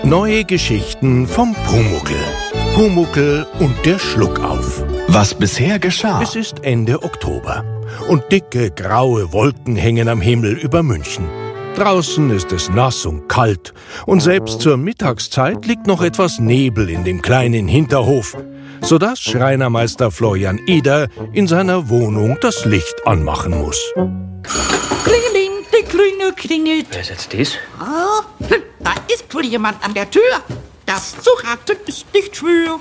Neue Geschichten vom Pumuckl. Pumuckl und der Schluckauf. Was bisher geschah. Es ist Ende Oktober und dicke, graue Wolken hängen am Himmel über München. Draußen ist es nass und kalt und selbst zur Mittagszeit liegt noch etwas Nebel in dem kleinen Hinterhof, sodass Schreinermeister Florian Eder in seiner Wohnung das Licht anmachen muss. Klingeling, die Klingel klingelt. Wer ist jetzt das? Oh, da ist wohl jemand an der Tür. Das zu raten ist nicht schwer.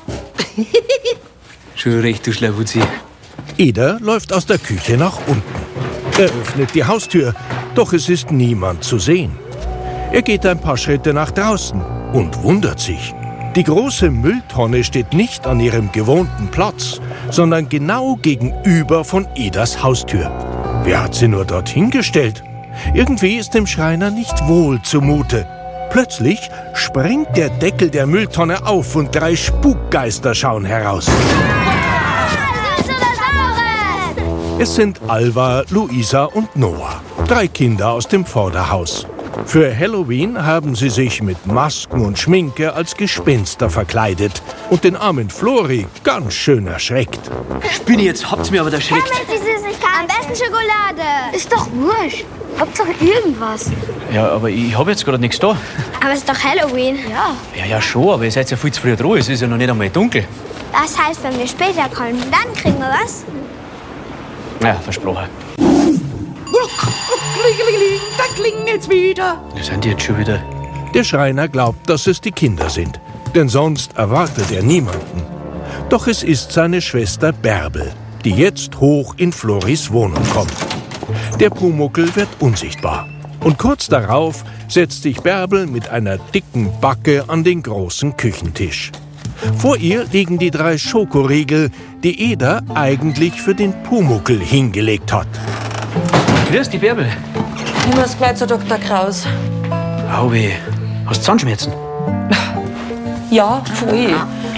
Schon recht, du Schlawuzi. Eder läuft aus der Küche nach unten. Er öffnet die Haustür, doch es ist niemand zu sehen. Er geht ein paar Schritte nach draußen und wundert sich. Die große Mülltonne steht nicht an ihrem gewohnten Platz, sondern genau gegenüber von Eders Haustür. Wer hat sie nur dorthin gestellt? Irgendwie ist dem Schreiner nicht wohl zumute. Plötzlich springt der Deckel der Mülltonne auf und 3 Spukgeister schauen heraus. Es sind Alva, Luisa und Noah, 3 Kinder aus dem Vorderhaus. Für Halloween haben sie sich mit Masken und Schminke als Gespenster verkleidet und den armen Flori ganz schön erschreckt. Spinni, jetzt habt's mir aber erschreckt. Die Süßigkeit. Am besten Schokolade. Ist doch wurscht. Hauptsache irgendwas. Ja, aber ich hab jetzt gerade nichts da. Aber es ist doch Halloween. Ja. Ja, schon, aber ihr seid ja viel zu früh dran. Es ist ja noch nicht einmal dunkel. Das heißt, wenn wir später kommen, dann kriegen wir was. Ja, versprochen. Klingeling, da klingelt's wieder. Da sind die jetzt schon wieder. Der Schreiner glaubt, dass es die Kinder sind, denn sonst erwartet er niemanden. Doch es ist seine Schwester Bärbel, die jetzt hoch in Floris Wohnung kommt. Der Pumuckl wird unsichtbar und kurz darauf setzt sich Bärbel mit einer dicken Backe an den großen Küchentisch. Vor ihr liegen die 3 Schokoriegel, die Eder eigentlich für den Pumuckl hingelegt hat. Grüß die Bärbel. Ich muss gleich zu Dr. Kraus. Auwe, hast du Zahnschmerzen? Ja, voll.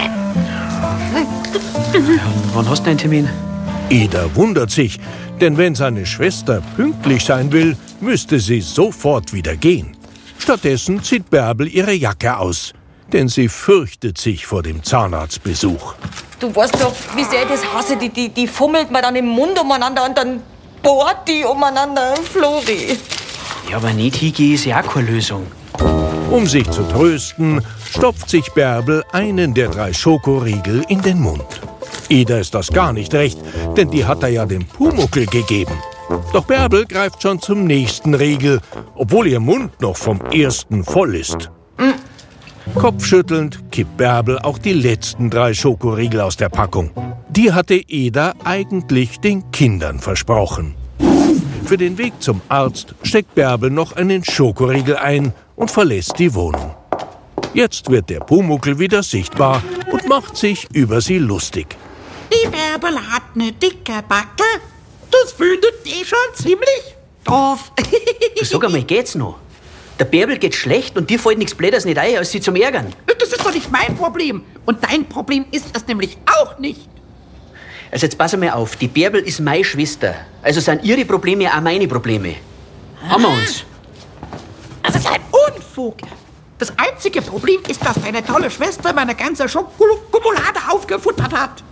Wann hast du einen Termin? Eder wundert sich, denn wenn seine Schwester pünktlich sein will, müsste sie sofort wieder gehen. Stattdessen zieht Bärbel ihre Jacke aus, denn sie fürchtet sich vor dem Zahnarztbesuch. Du weißt doch, wie sehr ich das hasse. Die fummelt mir dann im Mund umeinander und dann bohrt die umeinander. Flori. Ja, aber nicht hingehen ist ja auch keine Lösung. Um sich zu trösten, stopft sich Bärbel einen der 3 Schokoriegel in den Mund. Eder ist das gar nicht recht, denn die hat er ja dem Pumuckl gegeben. Doch Bärbel greift schon zum nächsten Riegel, obwohl ihr Mund noch vom ersten voll ist. Kopfschüttelnd kippt Bärbel auch die letzten 3 Schokoriegel aus der Packung. Die hatte Eder eigentlich den Kindern versprochen. Für den Weg zum Arzt steckt Bärbel noch einen Schokoriegel ein und verlässt die Wohnung. Jetzt wird der Pumuckl wieder sichtbar und macht sich über sie lustig. Die Bärbel hat eine dicke Backe. Das findet die schon ziemlich doof. Du sag einmal, geht's noch? Der Bärbel geht schlecht und dir fällt nichts Blödes nicht ein, als sie zum Ärgern. Das ist doch nicht mein Problem. Und dein Problem ist es nämlich auch nicht. Also jetzt pass mal auf, die Bärbel ist meine Schwester. Also sind ihre Probleme auch meine Probleme. Haben wir uns? Das ist ein Unfug. Das einzige Problem ist, dass deine tolle Schwester meine ganze Schokolade aufgefuttert hat.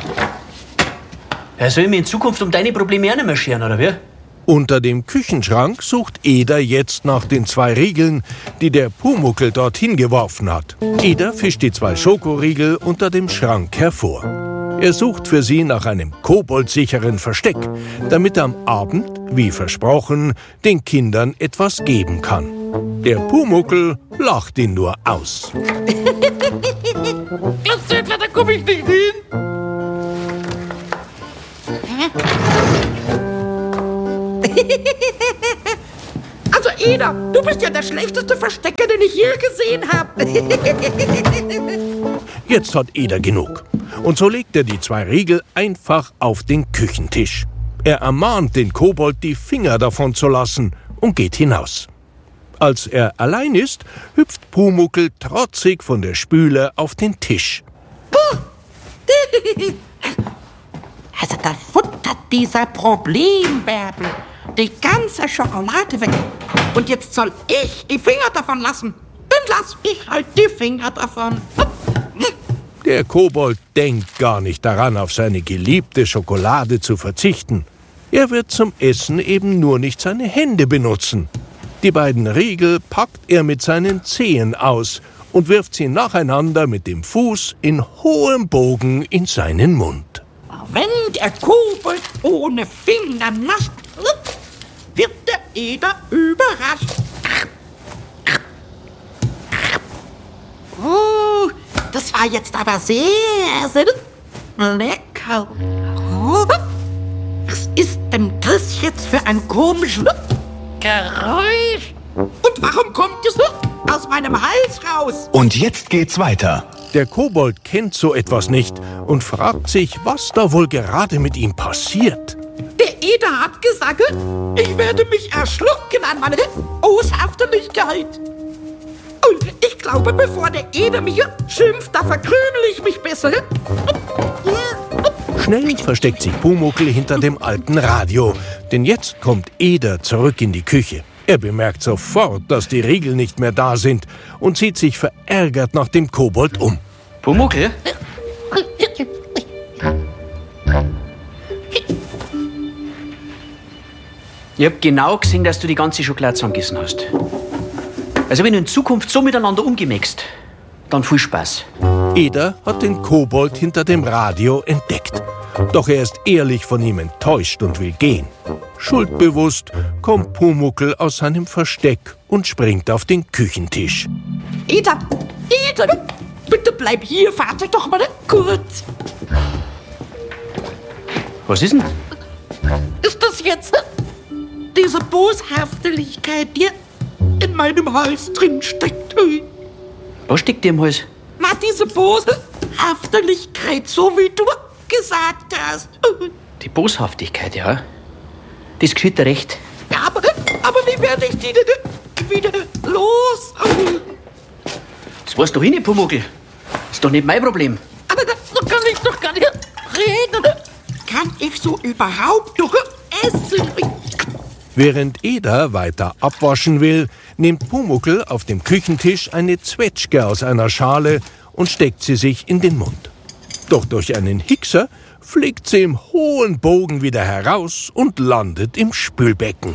Ja, soll ich mir in Zukunft um deine Probleme auch nicht mehr scheren, oder wie? Unter dem Küchenschrank sucht Eder jetzt nach den 2 Riegeln, die der Pumuckl dorthin geworfen hat. Eder fischt die 2 Schokoriegel unter dem Schrank hervor. Er sucht für sie nach einem koboldsicheren Versteck, damit er am Abend, wie versprochen, den Kindern etwas geben kann. Der Pumuckl lacht ihn nur aus. Glaubst du etwa, da komme ich nicht hin? Also Eder, du bist ja der schlechteste Verstecker, den ich je gesehen habe. Jetzt hat Eder genug. Und so legt er die 2 Riegel einfach auf den Küchentisch. Er ermahnt den Kobold, die Finger davon zu lassen und geht hinaus. Als er allein ist, hüpft Pumuckl trotzig von der Spüle auf den Tisch. Also da futtert dieser Problembärbel die ganze Schokolade weg. Und jetzt soll ich die Finger davon lassen. Bin Dann lass mich halt die Finger davon. Der Kobold denkt gar nicht daran, auf seine geliebte Schokolade zu verzichten. Er wird zum Essen eben nur nicht seine Hände benutzen. Die beiden Riegel packt er mit seinen Zehen aus und wirft sie nacheinander mit dem Fuß in hohem Bogen in seinen Mund. Wenn der Kobold ohne Finger nascht, wird der Eder überrascht. Oh, das war jetzt aber sehr lecker. Was ist denn das jetzt für ein komisches Geräusch? Und warum kommt es aus meinem Hals raus? Und jetzt geht's weiter. Der Kobold kennt so etwas nicht und fragt sich, was da wohl gerade mit ihm passiert. Der Eder hat gesagt, ich werde mich erschlucken an meine Boshaftigkeit. Und ich glaube, bevor der Eder mich schimpft, da verkrümel ich mich besser. Schnell versteckt sich Pumuckl hinter dem alten Radio, denn jetzt kommt Eder zurück in die Küche. Er bemerkt sofort, dass die Riegel nicht mehr da sind und sieht sich verärgert nach dem Kobold um. Pumuckl? Ich hab genau gesehen, dass du die ganze Schokolade zusammengegessen hast. Also wenn du in Zukunft so miteinander umgemäxt, dann viel Spaß. Eder hat den Kobold hinter dem Radio entdeckt. Doch er ist ehrlich von ihm enttäuscht und will gehen. Schuldbewusst kommt Pumuckl aus seinem Versteck und springt auf den Küchentisch. Eder, bitte bleib hier, warte doch mal kurz. Was ist denn? Ist das jetzt diese Boshaftigkeit, die in meinem Hals drin steckt? Was steckt dir im Hals? Na, diese Boshaftigkeit, so wie du gesagt hast. Die Boshaftigkeit, ja. Das geschieht dir recht. Ja, aber wie werde ich die denn wieder los? Das weißt du hin, Pumuckl. Ist doch nicht mein Problem. Aber so kann ich doch gar nicht reden. Kann ich so überhaupt noch essen? Während Eder weiter abwaschen will, nimmt Pumuckl auf dem Küchentisch eine Zwetschge aus einer Schale und steckt sie sich in den Mund. Doch durch einen Hickser fliegt sie im hohen Bogen wieder heraus und landet im Spülbecken.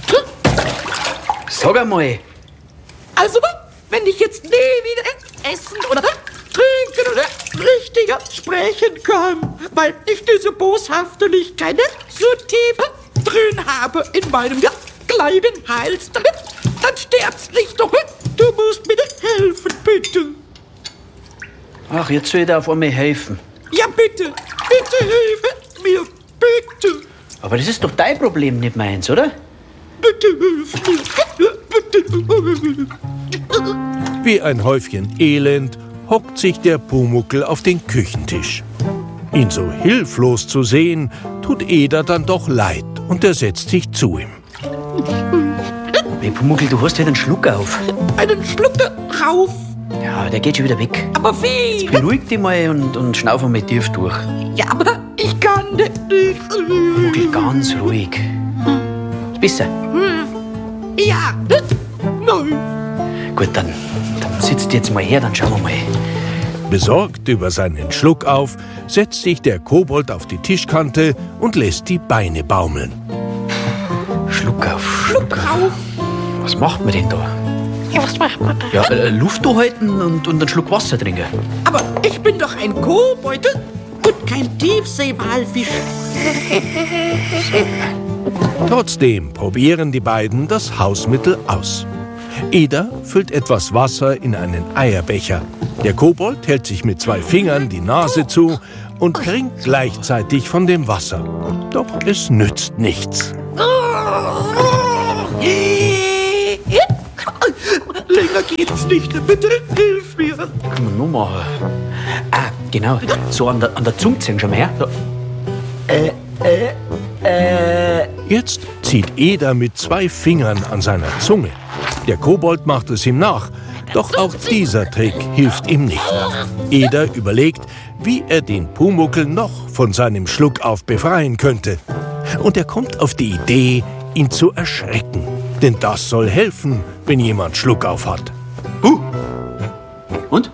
Sag einmal. Also, wenn ich jetzt nie wieder essen oder trinken oder richtig sprechen kann, weil ich diese Boshaftigkeit so tief drin habe in meinem kleinen Hals, dann stirbt's nicht doch. Du musst mir helfen, bitte. Ach, jetzt soll ich dir auf einmal helfen. Ja, bitte hilf mir, bitte. Aber das ist doch dein Problem, nicht meins, oder? Bitte hilf mir, bitte. Wie ein Häufchen Elend hockt sich der Pumuckl auf den Küchentisch. Ihn so hilflos zu sehen, tut Eder dann doch leid und er setzt sich zu ihm. Hey, Pumuckl, du hast halt einen Schluck auf. Einen Schluck drauf. Ja, der geht schon wieder weg. Aber wie? Beruhig dich mal und schnauf einmal tief durch. Ja, aber ich kann nicht. Pumuckl, ganz ruhig. Ist besser? Ja. Nein. Gut, dann sitzt jetzt mal her, dann schauen wir mal. Besorgt über seinen Schluck auf, setzt sich der Kobold auf die Tischkante und lässt die Beine baumeln. Schluck auf. Drauf. Was macht man denn da? Ja, was macht man da? Ja, Luft anhalten und einen Schluck Wasser trinken. Aber ich bin doch ein Kobold und kein Tiefseewalfisch. Trotzdem probieren die beiden das Hausmittel aus. Eder füllt etwas Wasser in einen Eierbecher. Der Kobold hält sich mit 2 Fingern die Nase zu und trinkt gleichzeitig von dem Wasser. Doch es nützt nichts. Länger geht's nicht. Bitte hilf mir. Kann man nur machen. Ah, genau. So an der Zunge ziehen, schon mal her. So. Jetzt zieht Eder mit 2 Fingern an seiner Zunge. Der Kobold macht es ihm nach, doch auch dieser Trick hilft ihm nicht. Eder überlegt, wie er den Pumuckl noch von seinem Schluckauf befreien könnte. Und er kommt auf die Idee, ihn zu erschrecken. Denn das soll helfen, wenn jemand Schluckauf hat. Und?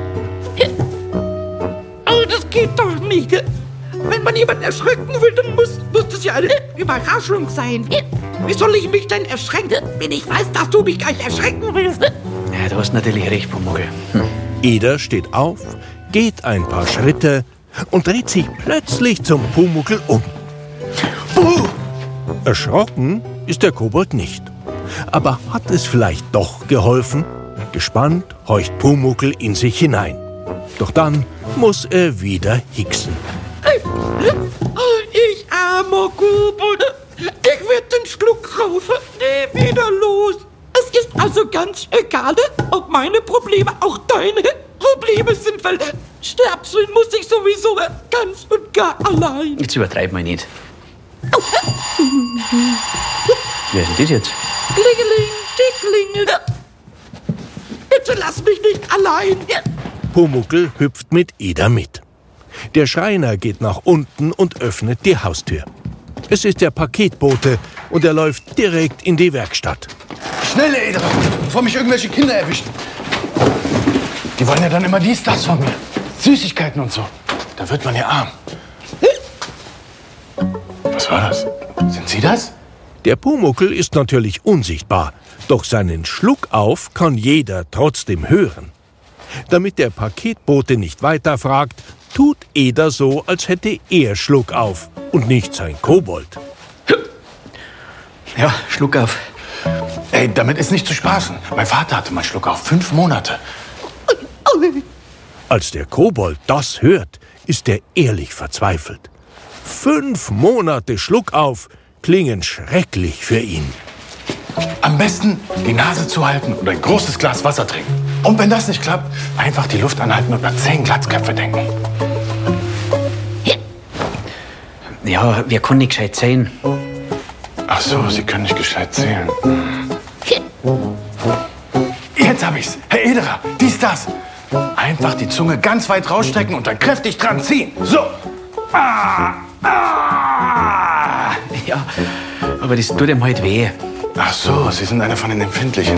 Oh, das geht doch nicht. Wenn man jemanden erschrecken will, dann muss das ja eine Überraschung sein. Wie soll ich mich denn erschrecken, wenn ich weiß, dass du mich gleich erschrecken willst? Ja, du hast natürlich recht, Pumuckl. Eder steht auf, geht ein paar Schritte und dreht sich plötzlich zum Pumuckl um. Erschrocken ist der Kobold nicht. Aber hat es vielleicht doch geholfen? Gespannt horcht Pumuckl in sich hinein. Doch dann muss er wieder hicksen. Ich armer Kobold. Ich werd den Schluck raufen. Nee, wieder los. Es ist also ganz egal, ob meine Probleme auch deine Probleme sind, weil Sterpseln muss ich sowieso ganz und gar allein. Jetzt übertreib mal nicht. Wer ist denn das jetzt? Klingeling, Tickling. Bitte lass mich nicht allein. Pumuckl hüpft mit Eder mit. Der Schreiner geht nach unten und öffnet die Haustür. Es ist der Paketbote und er läuft direkt in die Werkstatt. Schnell, Eder, bevor mich irgendwelche Kinder erwischen. Die wollen ja dann immer dies, das von mir. Süßigkeiten und so. Da wird man ja arm. Was war das? Sind Sie das? Der Pumuckl ist natürlich unsichtbar, doch seinen Schluck auf kann jeder trotzdem hören. Damit der Paketbote nicht weiterfragt, tut Eder so, als hätte er Schluck auf und nicht sein Kobold. Ja, Schluck auf. Ey, damit ist nicht zu spaßen. Mein Vater hatte mal Schluck auf 5 Monate. Als der Kobold das hört, ist er ehrlich verzweifelt. 5 Monate Schluck auf klingen schrecklich für ihn. Am besten die Nase zuhalten und ein großes Glas Wasser trinken. Und wenn das nicht klappt, einfach die Luft anhalten und an 10 Glatzköpfe denken. Ja, wir können nicht gescheit sehen. Ach so, Sie können nicht gescheit zählen. Jetzt hab ich's. Herr Ederer, dies, das. Einfach die Zunge ganz weit rausstrecken und dann kräftig dran ziehen. So. Ja, aber das tut ihm halt weh. Ach so, Sie sind einer von den Empfindlichen.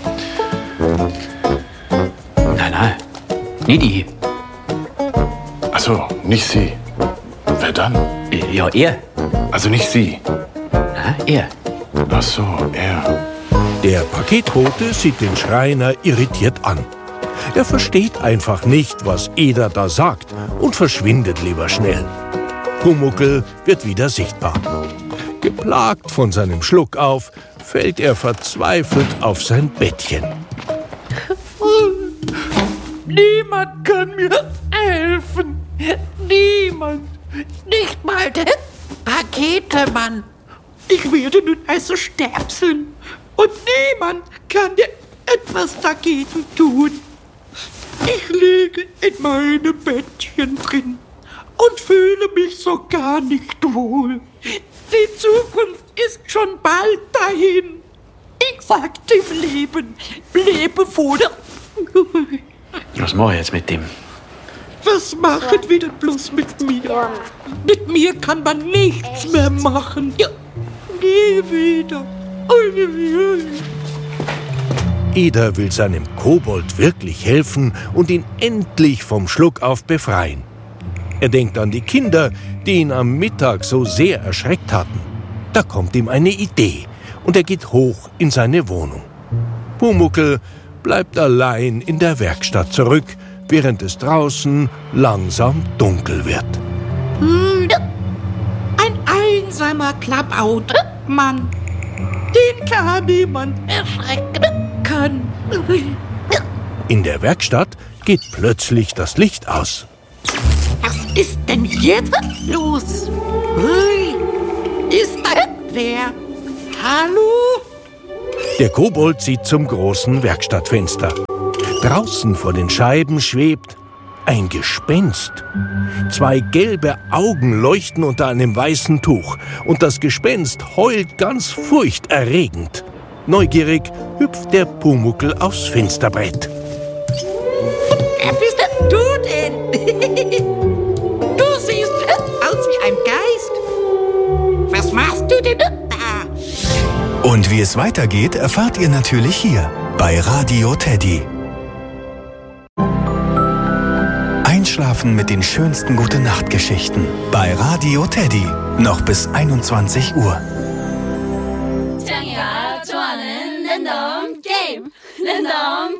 Nein, nicht ich. Ach so, nicht Sie. Wer dann? Ja, er. Also nicht Sie. Na, er. Ach so, er. Der Paketbote sieht den Schreiner irritiert an. Er versteht einfach nicht, was Eder da sagt und verschwindet lieber schnell. Pumuckl wird wieder sichtbar. Geplagt von seinem Schluck auf, fällt er verzweifelt auf sein Bettchen. Niemand kann mir helfen. Niemand. Nicht mal der Paketemann. Ich werde nun also sterpseln. Und niemand kann dir etwas dagegen tun. Ich liege in meinem Bettchen drin und fühle mich so gar nicht wohl. Die Zukunft ist schon bald dahin. Ich sag dem Leben, lebe wohl. Was mache ich jetzt mit dem? Was machen wir denn bloß mit mir? Mit mir kann man nichts mehr machen. Ja, nie wieder. Eder will seinem Kobold wirklich helfen und ihn endlich vom Schluck auf befreien. Er denkt an die Kinder, die ihn am Mittag so sehr erschreckt hatten. Da kommt ihm eine Idee und er geht hoch in seine Wohnung. Pumuckl bleibt allein in der Werkstatt zurück, während es draußen langsam dunkel wird. Ein einsamer Klapphautmann. Den kann niemand erschrecken können. In der Werkstatt geht plötzlich das Licht aus. Was ist denn jetzt los? Hui, ist da wer? Hallo? Der Kobold sieht zum großen Werkstattfenster. Draußen vor den Scheiben schwebt ein Gespenst. 2 gelbe Augen leuchten unter einem weißen Tuch und das Gespenst heult ganz furchterregend. Neugierig hüpft der Pumuckl aufs Fensterbrett. Wer bist du denn? Du siehst aus wie ein Geist. Was machst du denn da? Und wie es weitergeht, erfahrt ihr natürlich hier bei Radio Teddy. Einschlafen mit den schönsten Gute-Nacht-Geschichten. Bei Radio Teddy. Noch bis 21 Uhr. 창이가 좋아하는 랜덤 게임. 랜덤